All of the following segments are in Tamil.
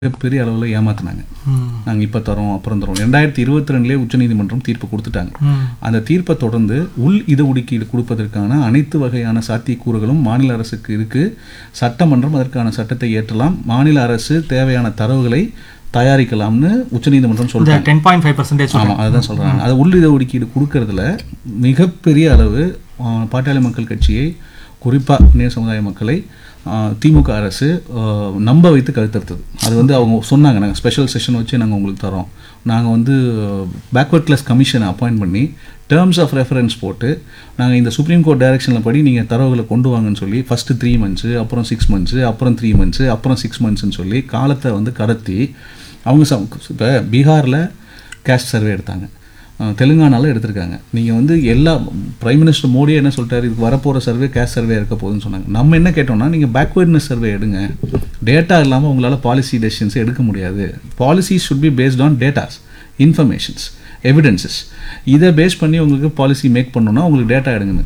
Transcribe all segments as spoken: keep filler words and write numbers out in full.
பெரிய அளவில் ஏமாத்தினாங்க. நாங்கள் இப்போ தரோம் அப்புறம் தரோம். ரெண்டாயிரத்தி இருபத்தி ரெண்டுலேயே உச்சநீதிமன்றம் தீர்ப்பு கொடுத்துட்டாங்க. அந்த தீர்ப்பை தொடர்ந்து உள் இட ஒதுக்கீடு கொடுப்பதற்கான அனைத்து வகையான சாத்தியக்கூறுகளும் மாநில அரசுக்கு இருக்குது. சட்டமன்றம் அதற்கான சட்டத்தை ஏற்றலாம். மாநில அரசு தேவையான தரவுகளை தயாரிக்கலாம்னு உச்சநீதிமன்றம் சொல்கிறாங்க. டென் பாயிண்ட் ஃபைவ் பர்சன்டேஜ் ஆமாம், அதுதான் சொல்கிறாங்க. அது உள் இட ஒதுக்கீடு கொடுக்கறதுல மிகப்பெரிய அளவு பாட்டாளி மக்கள் கட்சியை, குறிப்பாக நேர் சமுதாய மக்களை திமுக அரசு நம்ப வைத்து கருத்தறுத்தது. அது வந்து அவங்க சொன்னாங்க, நாங்கள் ஸ்பெஷல் செஷன் வச்சு நாங்கள் உங்களுக்கு தரோம், நாங்கள் வந்து பேக்வர்ட் கிளாஸ் கமிஷனை அப்பாயிண்ட் பண்ணி டேர்ம்ஸ் ஆஃப் ரெஃபரன்ஸ் போட்டு நாங்கள் இந்த சுப்ரீம் கோர்ட் டைரக்ஷனில் படி நீங்கள் தரவுகளை கொண்டு வாங்கன்னு சொல்லி ஃபஸ்ட்டு த்ரீ மந்த்ஸு அப்புறம் சிக்ஸ் மந்த்ஸு அப்புறம் த்ரீ மந்த்ஸு அப்புறம் சிக்ஸ் மந்த்ஸ்ன்னு சொல்லி காலத்தை வந்து கடத்தி அவங்க ச இப்போ பீகாரில் கேஸ்ட் சர்வே எடுத்தாங்க, தெலுங்கானாவில் எடுத்திருக்காங்க. நீங்கள் வந்து எல்லா பிரைம் மினிஸ்டர் மோடியே என்ன சொல்லிட்டாரு, இதுக்கு வரப்போகிற சர்வே கேஸ்ட் சர்வே இருக்க போகுதுன்னு சொன்னாங்க. நம்ம என்ன கேட்டோம்னா, நீங்கள் பேக்வேர்ட்னஸ் சர்வே எடுங்க, டேட்டா இல்லாமல் உங்களால் பாலிசி டெசிஷன்ஸ் எடுக்க முடியாது. Policies should be based on datas, informations, evidences. இதை பேஸ் பண்ணி உங்களுக்கு பாலிசி மேக் பண்ணணும்னா உங்களுக்கு டேட்டா எடுங்கன்னு.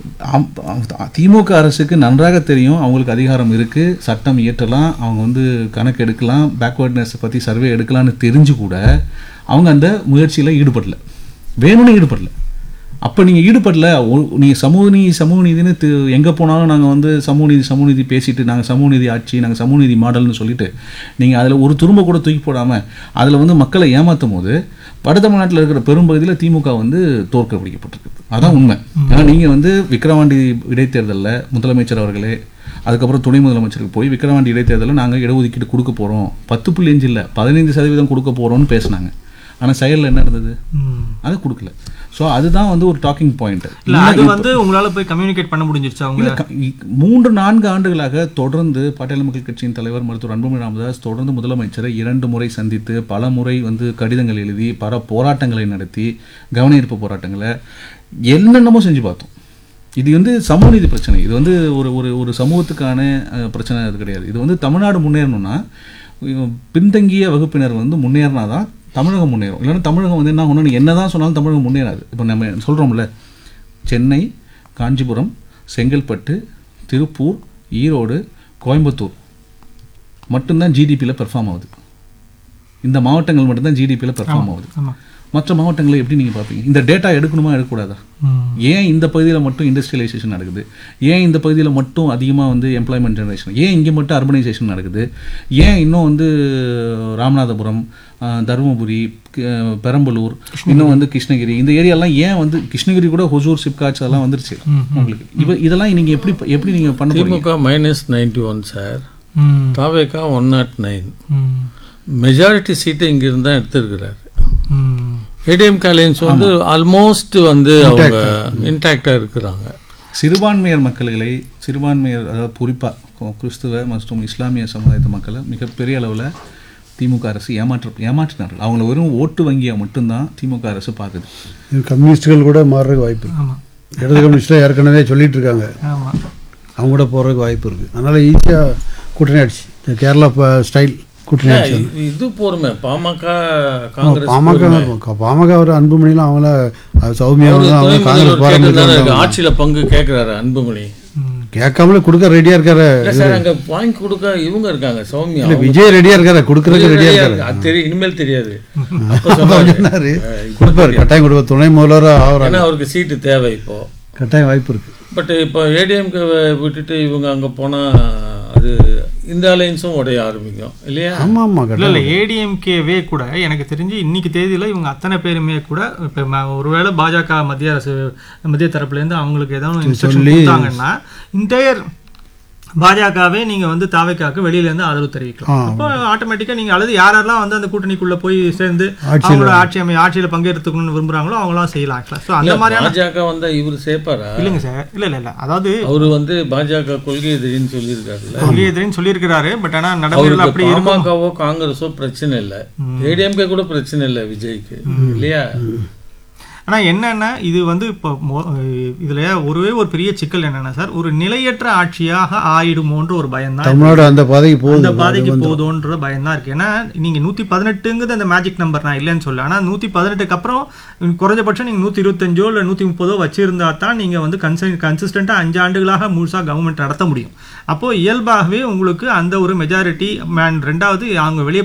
திமுக அரசுக்கு நன்றாக தெரியும் அவங்களுக்கு அதிகாரம் இருக்குது, சட்டம் இயற்றலாம், அவங்க வந்து கணக்கு எடுக்கலாம், பேக்வேர்ட்னஸை பற்றி சர்வே எடுக்கலான்னு தெரிஞ்சு கூட அவங்க அந்த முயற்சியில் ஈடுபடல, வேணும்னு ஈடுபடல. அப்போ நீங்கள் ஈடுபடல, நீங்கள் சமூக நீதி சமூக நீதினு எங்கே போனாலும் நாங்கள் வந்து சமூக நீதி சமூக நீதி பேசிட்டு நாங்கள் சமூக நீதி ஆட்சி, நாங்கள் சமூக நீதி மாடல்னு சொல்லிட்டு நீங்கள் அதில் ஒரு துரும்ப கூட தூக்கி போடாமல் அதில் வந்து மக்களை ஏமாற்றும் போது வட தமிழ்நாட்டில் இருக்கிற பெரும்பகுதியில் திமுக வந்து தோற்கடிக்கப்பட்டிருக்கு. அதான் உண்மை. ஏன்னா நீங்கள் வந்து விக்கிரவாண்டி இடைத்தேர்தலில் முதலமைச்சர் அவர்களே, அதுக்கப்புறம் துணை முதலமைச்சருக்கு போய் விக்கிரவாண்டி இடைத்தேர்தலில் நாங்கள் இடஒதுக்கீடு கொடுக்க போகிறோம், பத்து புள்ளி அஞ்சு இல்லை பதினைந்து சதவீதம் கொடுக்க போகிறோம்னு பேசினாங்க. ஆனால் செயலில் என்ன நடந்தது, அதை கொடுக்கல. ஸோ அதுதான் வந்து ஒரு டாக்கிங் பாயிண்ட். அது வந்து உங்களால் போய் கம்யூனிகேட் பண்ண முடிஞ்சிருச்சு. அவங்க மூன்று நான்கு ஆண்டுகளாக தொடர்ந்து பாட்டாளி மக்கள் கட்சியின் தலைவர் மருத்துவர் அன்புமணி ராமதாஸ் தொடர்ந்து முதலமைச்சரை இரண்டு முறை சந்தித்து பல முறை வந்து கடிதங்கள் எழுதி பல போராட்டங்களை நடத்தி கவன ஈர்ப்பு போராட்டங்களை என்னென்னமோ செஞ்சு பார்த்தோம். இது வந்து சமூக நீதி பிரச்சனை, இது வந்து ஒரு ஒரு ஒரு சமூகத்துக்கான பிரச்சனை அது கிடையாது. இது வந்து தமிழ்நாடு முன்னேறணும்னா பின்தங்கிய வகுப்பினர் வந்து முன்னேறினா தான் தமிழகம் முன்னேறும். இல்லைன்னா தமிழகம் வந்து என்ன ஒன்று என்ன தான் சொன்னாலும் தமிழகம் முன்னேறாது. இப்போ நம்ம சொல்கிறோம்ல, சென்னை, காஞ்சிபுரம், செங்கல்பட்டு, திருப்பூர், ஈரோடு, கோயம்புத்தூர் மட்டும்தான் ஜிடிபியில் பெர்ஃபார்ம் ஆகுது. இந்த மாவட்டங்கள் மட்டும்தான் ஜிடிபியில் பெர்ஃபார்ம் ஆகுது. மற்ற மாவட்டங்களை எப்படி நீங்கள் பார்ப்பீங்க? இந்த டேட்டா எடுக்கணுமா எடுக்கக்கூடாதா? ஏன் இந்த பகுதியில் மட்டும் இண்டஸ்ட்ரியலைசேஷன் நடக்குது? ஏன் இந்த பகுதியில் மட்டும் அதிகமாக வந்து எம்ப்ளாய்மெண்ட் ஜெனரேஷன்? ஏன் இங்கே மட்டும் அர்பனைசேஷன் நடக்குது? ஏன் இன்னும் வந்து ராமநாதபுரம், தருமபுரி, பெரம்பலூர், இன்னும் வந்து கிருஷ்ணகிரி, இந்த ஏரியாலாம் ஏன் வந்து கிருஷ்ணகிரி கூட ஹொசூர், சிப்காட்ஸ் அதெல்லாம் வந்துருச்சு உங்களுக்கு. இப்போ இதெல்லாம் நீங்கள் எப்படி எப்படி நீங்கள் பண்ண போறீங்க? திமுக minus ninety one sir, TVK one not nine majority சீட்டை இங்கிருந்து தான் எடுத்திருக்கிறார். ஏடிஎம் காலேஜ் வந்து ஆல்மோஸ்ட் வந்து அவங்க இன்டாக்டாக இருக்கிறாங்க. சிறுபான்மையர் மக்களை, சிறுபான்மையர் அதாவது குறிப்பாக கிறிஸ்துவ மற்றும் இஸ்லாமிய சமுதாயத்து மக்களை மிகப்பெரிய அளவில் திமுக அரசு ஏமாற்ற ஏமாற்றினார்கள். அவங்கள வெறும் ஓட்டு வங்கியாக மட்டும்தான் திமுக அரசு பார்க்குது. கம்யூனிஸ்டுகள் கூட மாறுறதுக்கு வாய்ப்பு இருக்குது. இடது கம்யூனிஸ்டாக ஏற்கனவே சொல்லிட்டு இருக்காங்க, அவங்க கூட போகிறதுக்கு வாய்ப்பு இருக்குது. அதனால் ஈஸியாக கூட்டணி ஆட்சி, கேரளா ஸ்டைல் கூட்டணி ஆட்சி. இது போருமே பாமக காங்கிரஸ் பாமக பாமக ஒரு அன்புமணிலாம் அவங்கள சௌமியாவும் காங்கிரஸ் ஆட்சியில் பங்கு கேட்குறாரு. அன்புமணி கேட்காமலே கொடுக்க ரெடியா இருக்காரு. அங்க வாங்கி கொடுக்க இவங்க இருக்காங்க, சௌமியா. விஜய் ரெடியா இருக்காரு, கொடுக்கறதுக்கு ரெடியா இருக்காரு. அது தெரியும், இனிமேல் தெரியாது. கொடுப்பாரு, கட்டாயம் கொடுப்பாரு. துணை முதல்வராக ஆகிறாரு. ஏன்னா அவருக்கு சீட்டு தேவை, இப்போ கட்டாயம் வாய்ப்பு இருக்கு. பட் இப்போ ஏடிஎம்கே விட்டுட்டு இவங்க அங்கே போனால் அது இந்த அலைன்ஸும் உடைய ஆரம்பிக்கும் இல்லையா? ஆமாம் ஆமாம். இல்லை இல்லை, ஏடிஎம்கேவே கூட எனக்கு தெரிஞ்சு இன்னைக்கு தேதியில் இவங்க அத்தனை பேருமே கூட இப்போ ஒருவேளை பாஜக மத்திய அரசு மத்திய தரப்புலேருந்து அவங்களுக்கு ஏதாவது இன்ஸ்ட்ரக்ஷன் கொடுத்தாங்கன்னா இன்டையர் பாஜகவே நீங்கள் வந்து தாவேக்காக்கு வெளியிலேருந்து ஆதரவு தெரிவிக்கலாம். அப்போ ஆட்டோமேட்டிக்காக நீங்கள் அல்லது யாரெல்லாம் வந்து அந்த கூட்டணிக்குள்ளே போய் சேர்ந்து அவங்களோட ஆட்சி அமை ஆட்சியில் பங்கேற்றுக்கணும்னு விரும்புகிறாங்களோ அவங்களாம் செய்யலாம். ஸோ அந்த மாதிரியான பாஜக வந்து இவர் சேர்ப்பாரா? இல்லைங்க சார், இல்லை இல்லை இல்லை, அதாவது அவர் வந்து பாஜக கொள்கை எதிரின்னு சொல்லியிருக்காரு. கொள்கை எதிரின்னு சொல்லியிருக்கிறாரு. பட் ஆனால் நடைமுறையில் அப்படி பாமகவோ காங்கிரஸோ பிரச்சனை இல்லை, ஏடிஎம்கே கூட பிரச்சனை இல்லை விஜய்க்கு, இல்லையா? ஆனால் என்னென்னா இது வந்து இப்போ இதில் ஒருவே ஒரு பெரிய சிக்கல் என்னென்னா சார், ஒரு நிலையற்ற ஆட்சியாக ஆயிடுமோன்ற ஒரு பயம்தான் தமிழ்நாடு அந்த பாதைக்கு போகுது, அந்த பாதைக்கு போதுன்ற பயம்தான் இருக்குது. ஏன்னா நீங்கள் நூற்றி பதினெட்டுங்கிறது அந்த மேஜிக் நம்பர் நான் இல்லைன்னு சொல்ல, ஆனால் நூற்றி பதினெட்டுக்கு அப்புறம் குறைஞ்சபட்சம் நீங்கள் நூற்றி இருபத்தஞ்சோ இல்லை நூற்றி முப்பதோ வச்சுருந்தா தான் நீங்கள் வந்து கன்சன் கன்சிஸ்டண்ட்டாக அஞ்சு ஆண்டுகளாக முழுசாக கவர்மெண்ட் நடத்த முடியும். அப்போது இயல்பாகவே உங்களுக்கு அந்த ஒரு மெஜாரிட்டி மேன், ரெண்டாவது அவங்க வெளியே